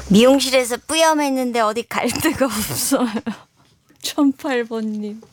미용실에서 뿌염했는데 어디 갈 데가 없어요. 1008번님.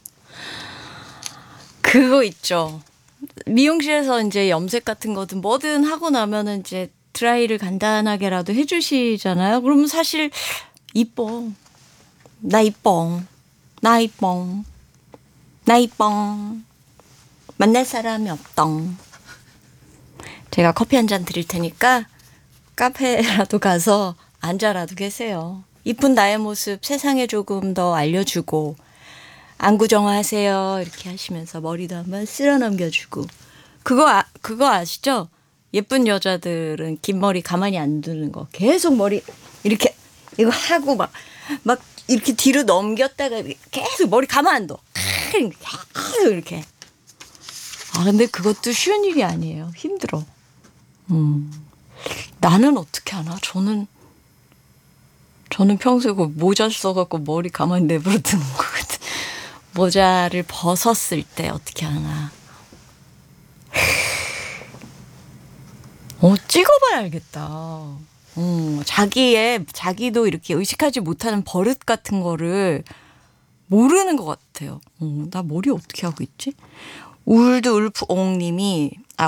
그거 있죠. 미용실에서 이제 염색 같은 거든 뭐든 하고 나면은 이제 드라이를 간단하게라도 해주시잖아요. 그러면 사실 이뻐. 나 이뻐. 나 이뻐. 나 이뻐. 만날 사람이 없덩. 제가 커피 한 잔 드릴 테니까 카페라도 가서 앉아라도 계세요. 이쁜 나의 모습 세상에 조금 더 알려주고 안구정화하세요 이렇게 하시면서 머리도 한번 쓸어 넘겨주고 그거 아시죠? 예쁜 여자들은 긴 머리 가만히 안 두는 거 계속 머리 이렇게 이거 하고 막 이렇게 뒤로 넘겼다가 계속 머리 가만 안 둬. 계속 이렇게. 아 근데 그것도 쉬운 일이 아니에요. 힘들어. 나는 어떻게 하나? 저는 평소에 그 모자 써갖고 머리 가만히 내버려 두는 거거든. 모자를 벗었을 때 어떻게 하나? 찍어봐야 알겠다. 자기도 이렇게 의식하지 못하는 버릇 같은 거를 모르는 것 같아요. 나 머리 어떻게 하고 있지? 올드 울프 옹님이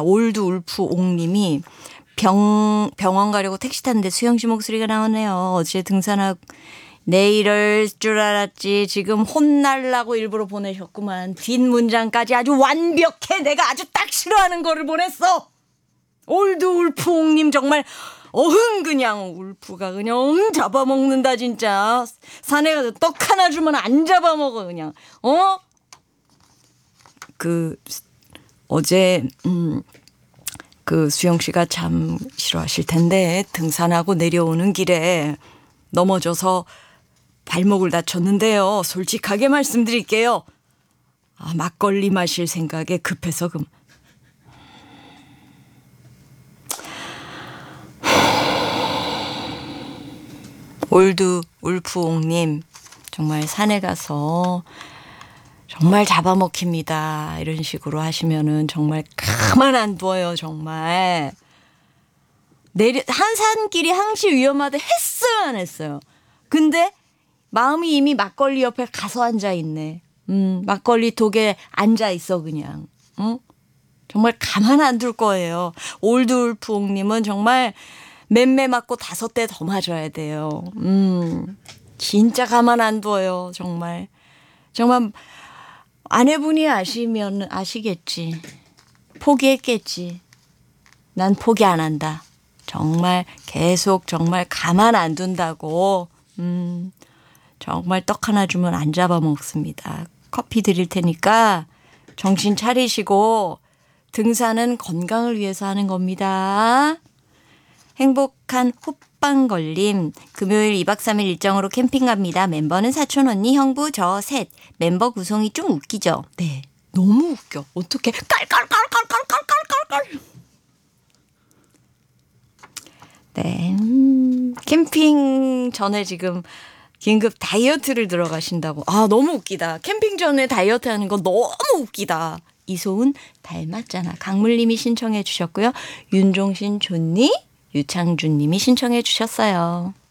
병원 가려고 택시 탔는데 수영 씨 목소리가 나오네요. 어제 등산하고 내일을 줄 알았지. 지금 혼날라고 일부러 보내셨구만. 뒷문장까지 아주 완벽해. 내가 아주 딱 싫어하는 거를 보냈어. 올드 울프옹님 정말 그냥 울프가 그냥 잡아먹는다 진짜. 산에 가서 떡 하나 주면 안 잡아먹어 그냥. 어제 그 수영 씨가 참 싫어하실 텐데 등산하고 내려오는 길에 넘어져서 발목을 다쳤는데요. 솔직하게 말씀드릴게요. 막걸리 마실 생각에 급해서 올드 울프옹님 정말 산에 가서 정말 잡아먹힙니다. 이런 식으로 하시면은 정말 가만 안 둬요. 정말. 한산길이 항시 위험하다 했어요 안 했어요. 근데 마음이 이미 막걸리 옆에 가서 앉아있네. 막걸리 독에 앉아있어 그냥. 정말 가만 안 둘 거예요. 올드울프옹님은 정말 맴매 맞고 5대 더 맞아야 돼요. 진짜 가만 안 둬요. 정말. 아내분이 아시면 아시겠지. 포기했겠지. 난 포기 안 한다. 정말 계속 정말 가만 안 둔다고. 정말 떡 하나 주면 안 잡아먹습니다. 커피 드릴 테니까 정신 차리시고 등산은 건강을 위해서 하는 겁니다. 행복한 호빵걸림. 금요일 2박 3일 일정으로 캠핑 갑니다. 멤버는 사촌 언니, 형부, 저 셋. 멤버 구성이 좀 웃기죠? 네. 너무 웃겨. 어떻게 깔깔깔깔깔깔깔깔. 네. 캠핑 전에 지금 긴급 다이어트를 들어가신다고. 너무 웃기다. 캠핑 전에 다이어트 하는 거 너무 웃기다. 이소은 닮았잖아. 강물님이 신청해 주셨고요. 윤종신 좋니? 유창준 님이 신청해 주셨어요.